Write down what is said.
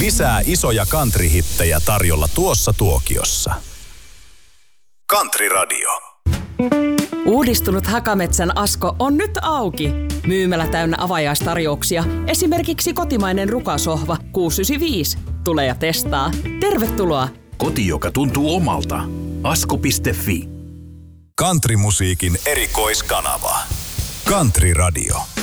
Lisää isoja country-hittejä tarjolla tuossa tuokiossa. Country Radio. Uudistunut Hakametsän Asko on nyt auki. Myymälä täynnä avajaistarjouksia. Esimerkiksi kotimainen rukasohva 695. Tule ja testaa. Tervetuloa! Koti, joka tuntuu omalta. Asko.fi. Countrymusiikin erikoiskanava. Country Radio.